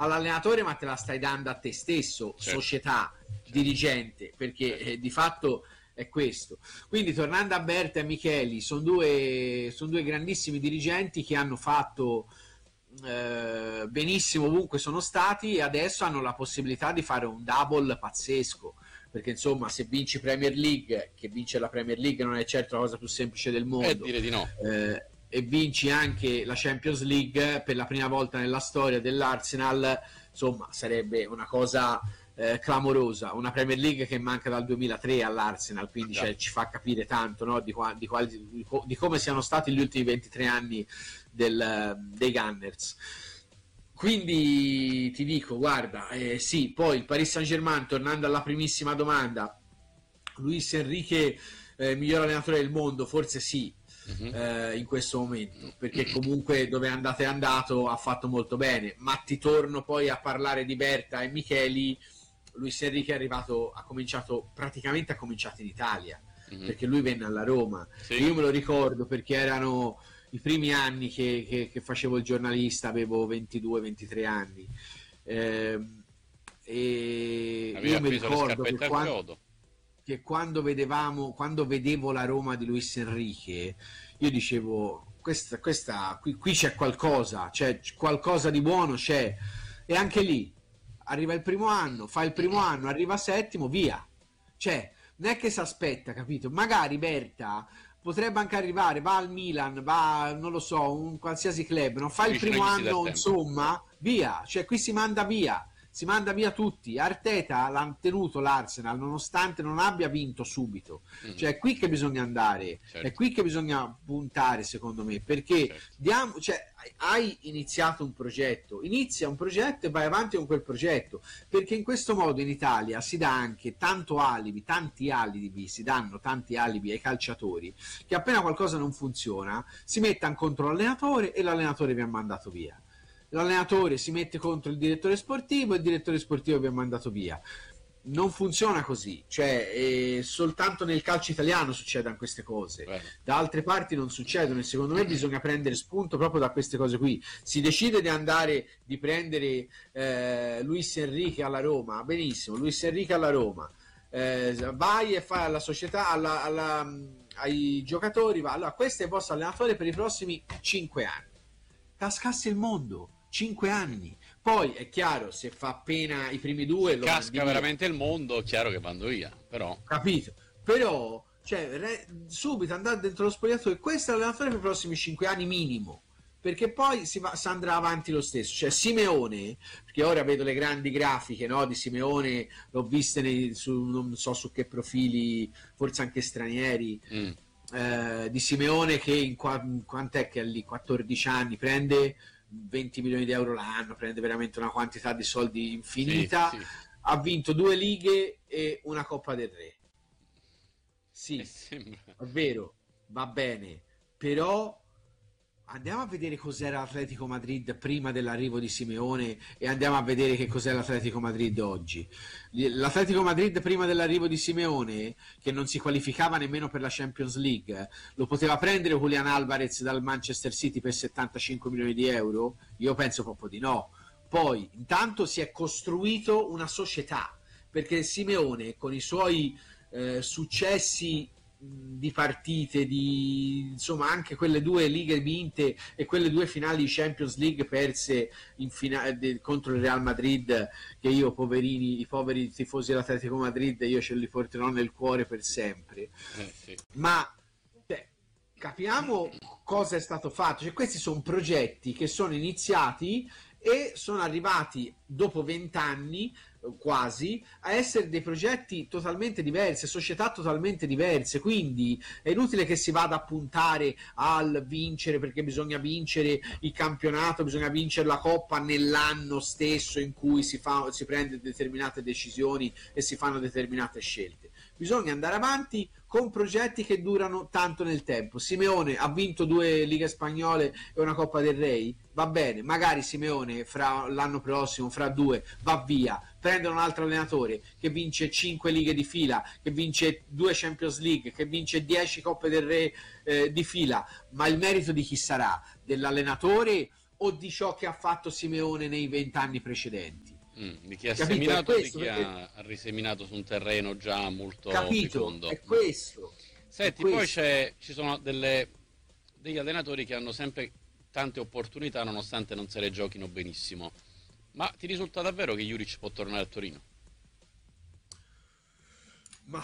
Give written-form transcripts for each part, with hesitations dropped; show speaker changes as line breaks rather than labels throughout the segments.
all'allenatore, ma te la stai dando a te stesso,
Certo.
società, dirigente, perché di fatto è questo. Quindi tornando a Berta e a Micheli, sono due grandissimi dirigenti che hanno fatto benissimo ovunque sono stati, e adesso hanno la possibilità di fare un double pazzesco, perché insomma, se vinci Premier League, che vincere la Premier League non è certo la cosa più semplice del mondo,
Dire di no.
e vinci anche la Champions League per la prima volta nella storia dell'Arsenal, insomma sarebbe una cosa clamorosa. Una Premier League che manca dal 2003 all'Arsenal, quindi ci fa capire tanto, no? di come siano stati gli ultimi 23 anni dei Gunners. Quindi ti dico, guarda, sì, poi il Paris Saint-Germain, tornando alla primissima domanda, Luis Enrique miglior allenatore del mondo, forse sì, in questo momento, perché comunque dove è andato ha fatto molto bene. Ma ti torno poi a parlare di Berta e Micheli. Luis Enrique è arrivato, ha cominciato in Italia, perché lui venne alla Roma.
Sì.
Io me lo ricordo perché erano i primi anni che facevo il giornalista, avevo 22-23 anni, e io mi ricordo che quando vedevo la Roma di Luis Enrique, io dicevo qui c'è qualcosa di buono, c'è. E anche lì arriva il primo anno, fa il primo anno, arriva settimo, via. Cioè, non è che si aspetta, capito? Magari Berta potrebbe anche arrivare, va al Milan, va, non lo so, un qualsiasi club, non fa il primo anno, insomma, via. Cioè, qui si manda via tutti. Arteta l'ha tenuto l'Arsenal nonostante non abbia vinto subito. Cioè è qui che bisogna andare,
certo.
È qui che bisogna puntare, secondo me, perché hai iniziato un progetto, inizia un progetto e vai avanti con quel progetto, perché in questo modo in Italia si dà anche tanti alibi ai calciatori, che appena qualcosa non funziona si mettano contro l'allenatore e l'allenatore vi ha mandato via. L'allenatore si mette contro il direttore sportivo e il direttore sportivo vi ha mandato via. Non funziona così, cioè soltanto nel calcio italiano succedono queste cose. Da altre parti non succedono, e secondo me bisogna prendere spunto proprio da queste cose qui. Si decide di prendere Luis Enrique alla Roma, benissimo, Luis Enrique alla Roma, vai e fai alla società, ai giocatori, va. Allora, questo è il vostro allenatore per i prossimi 5 anni. Cascasse il mondo, 5 anni. Poi è chiaro, se fa appena i primi 2 lo
casca veramente il mondo, chiaro che vanno via, però
capito, però subito andare dentro lo spogliatoio, questo è l'allenatore per i prossimi 5 anni minimo, perché poi si andrà avanti lo stesso. Cioè Simeone, perché ora vedo le grandi grafiche, no, di Simeone, l'ho viste non so su che profili, forse anche stranieri, di Simeone che in quant'è che è lì, 14 anni, prende 20 milioni di euro l'anno, prende veramente una quantità di soldi infinita, sì. Ha vinto 2 lighe e una Coppa del Re, sì, è vero, va bene, però andiamo a vedere cos'era l'Atletico Madrid prima dell'arrivo di Simeone e andiamo a vedere che cos'è l'Atletico Madrid oggi. L'Atletico Madrid prima dell'arrivo di Simeone, che non si qualificava nemmeno per la Champions League, lo poteva prendere Julián Álvarez dal Manchester City per 75 milioni di euro? Io penso proprio di no. Poi intanto si è costruito una società, perché Simeone con i suoi successi di partite, insomma anche quelle 2 lighe vinte e quelle 2 finali di Champions League perse in contro il Real Madrid, che io, i poveri tifosi dell'Atletico Madrid, io ce li porterò nel cuore per sempre.
Sì.
Ma capiamo cosa è stato fatto. Cioè, questi sono progetti che sono iniziati e sono arrivati dopo 20 anni quasi a essere dei progetti totalmente diversi, società totalmente diverse. Quindi è inutile che si vada a puntare al vincere, perché bisogna vincere il campionato, bisogna vincere la Coppa nell'anno stesso in cui si prende determinate decisioni e si fanno determinate scelte. Bisogna andare avanti con progetti che durano tanto nel tempo. Simeone ha vinto 2 lighe spagnole e una Coppa del Re, va bene, magari Simeone fra l'anno prossimo, fra 2, va via, prende un altro allenatore che vince 5 lighe di fila, che vince 2 Champions League, che vince 10 Coppe del Re di fila, ma il merito di chi sarà? Dell'allenatore o di ciò che ha fatto Simeone nei 20 anni precedenti?
Di chi ha
Capito? È
seminato e di
questo,
chi
perché,
ha riseminato su un terreno già molto
capito?
fecondo.
È questo, è
Senti, poi
questo.
ci sono degli allenatori che hanno sempre tante opportunità nonostante non se le giochino benissimo. Ma ti risulta davvero che Juric può tornare a Torino?
Ma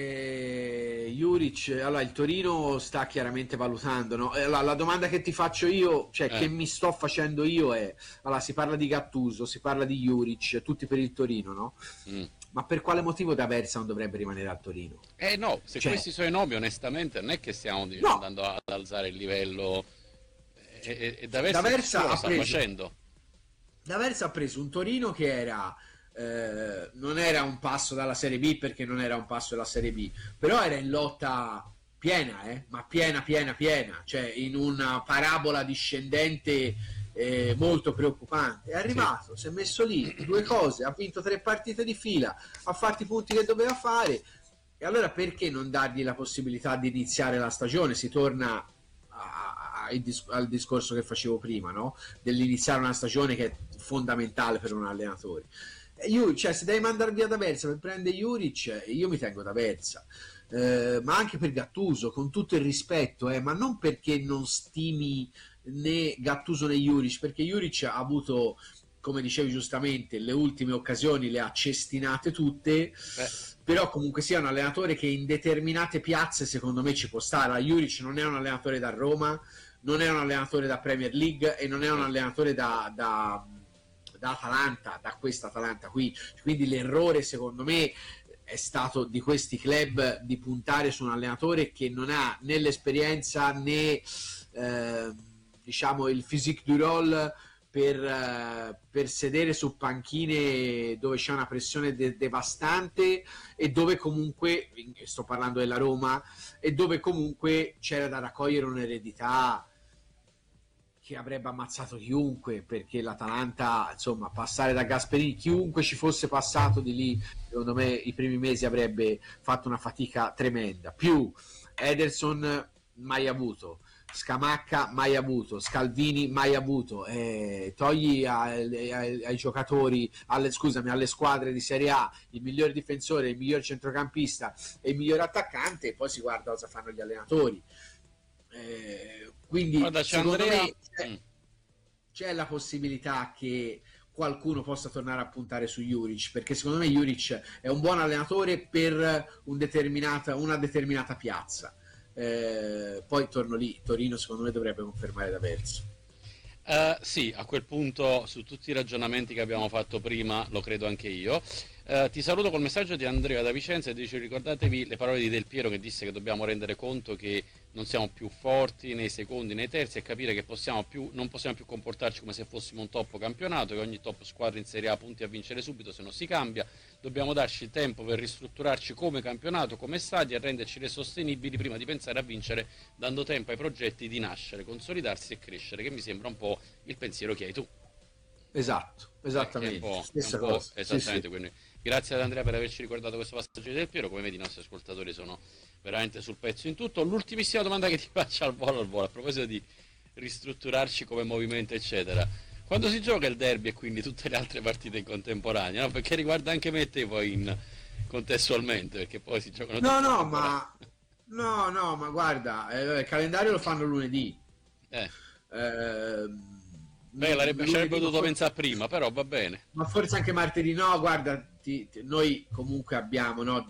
Juric, allora il Torino sta chiaramente valutando, no? Allora, la domanda che ti faccio io, cioè che
Eh,
mi sto facendo io è, allora si parla di Gattuso, si parla di Juric, tutti per il Torino, no?
mm.
Ma per quale motivo D'Aversa non dovrebbe rimanere al Torino?
No, se
Cioè,
questi sono i nomi, onestamente, non è che stiamo
no,
andando ad alzare il livello e D'Aversa di
D'Aversa
sicuro lo
ha
sta
preso
facendo.
D'Aversa ha preso un Torino che era non era un passo dalla Serie B, perché non era un passo dalla Serie B, però era in lotta piena, ma piena, piena, piena, cioè in una parabola discendente molto preoccupante. È
Sì.
arrivato, si è messo lì, due cose, ha vinto 3 partite di fila, ha fatto i punti che doveva fare, e allora perché non dargli la possibilità di iniziare la stagione? Si torna al discorso che facevo prima, no? Dell'iniziare una stagione che è fondamentale per un allenatore. Cioè, se devi mandare via D'Aversa per prendere Juric, io mi tengo D'Aversa. Ma anche per Gattuso, con tutto il rispetto, ma non perché non stimi né Gattuso né Juric, perché Juric ha avuto, come dicevi giustamente, le ultime occasioni le ha cestinate tutte,
Beh,
però comunque sia un allenatore che in determinate piazze secondo me ci può stare. La Juric non è un allenatore da Roma, non è un allenatore da Premier League e non è un
certo.
allenatore da Atalanta, da questa Atalanta qui. Quindi l'errore secondo me è stato di questi club di puntare su un allenatore che non ha né l'esperienza né diciamo il physique du rôle per sedere su panchine dove c'è una pressione devastante e dove comunque, sto parlando della Roma, e dove comunque c'era da raccogliere un'eredità che avrebbe ammazzato chiunque, perché l'Atalanta, insomma, passare da Gasperini, chiunque ci fosse passato di lì, secondo me i primi mesi avrebbe fatto una fatica tremenda. Più Ederson mai avuto, Scamacca mai avuto, Scalvini mai avuto, togli ai giocatori, scusami, alle squadre di Serie A il miglior difensore, il miglior centrocampista e il miglior attaccante, e poi si guarda cosa fanno gli allenatori. Quindi
Guarda, c'è
secondo
Andrea.
me c'è la possibilità che qualcuno possa tornare a puntare su Juric, perché secondo me Juric è un buon allenatore per una determinata piazza. Poi torno lì, Torino secondo me dovrebbe confermare D'Aversa.
Sì, a quel punto su tutti i ragionamenti che abbiamo fatto prima lo credo anche io. Ti saluto col messaggio di Andrea da Vicenza e dice ricordatevi le parole di Del Piero che disse che dobbiamo rendere conto che non siamo più forti nei secondi, nei terzi e capire che non possiamo più comportarci come se fossimo un top campionato, che ogni top squadra in Serie A punti a vincere subito, se non si cambia. Dobbiamo darci il tempo per ristrutturarci come campionato, come stadi e renderci sostenibili prima di pensare a vincere, dando tempo ai progetti di nascere, consolidarsi e crescere, che mi sembra un po' il pensiero che hai tu.
Esatto,
Che
esattamente,
è un
stessa
po'
cosa. Sì, sì.
esattamente quindi. Grazie ad Andrea per averci ricordato questo passaggio di Del Piero. Come vedi, i nostri ascoltatori sono veramente sul pezzo in tutto. L'ultimissima domanda che ti faccio al volo, a proposito di ristrutturarci come movimento, eccetera. Quando si gioca il derby e quindi tutte le altre partite in contemporanea, no? Perché riguarda anche me e te poi contestualmente, perché poi si giocano
No,
tutte in
no,
contemporanea.
ma no, no, ma guarda, il calendario lo fanno lunedì.
Eh,
Eh,
beh, ci avrebbe
lunedì,
dovuto pensare prima, però va bene.
ma forse anche martedì. No, guarda, noi comunque abbiamo, no,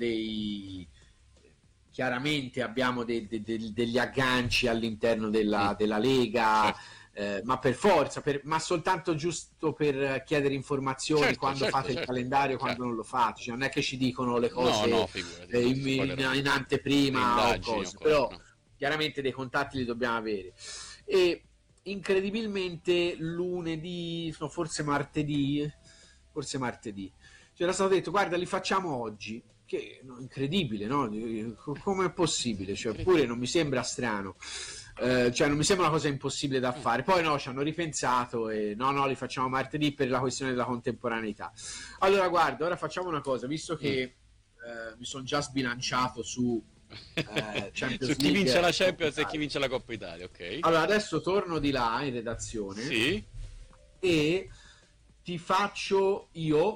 chiaramente abbiamo degli agganci all'interno
Mm,
della Lega,
certo,
ma per forza, ma soltanto giusto per chiedere informazioni
certo,
quando
certo,
fate il
certo,
calendario,
chiaro.
quando non lo fate. Cioè, non è che ci dicono le
No, no,
cose
figurati, non ti spoilerò.
in
Le
anteprima o
indagini o
cose,
cose,
però
no.
chiaramente dei contatti li dobbiamo avere. E incredibilmente lunedì, no, forse martedì, c'era stato detto guarda li facciamo oggi, che no, incredibile, no? Come è possibile? Cioè, pure
Incredibile.
non mi sembra strano. Cioè non mi sembra una cosa impossibile da
Mm,
fare, poi no, ci hanno ripensato e no, no, li facciamo martedì per la questione della contemporaneità. Allora guarda, ora facciamo una cosa, visto che
mm,
mi sono già sbilanciato su Champions
Su chi
League
vince la
e Coppa
Champions e chi
Italia.
vince la Coppa Italia, ok?
Allora adesso torno di là in redazione
Sì,
e ti faccio io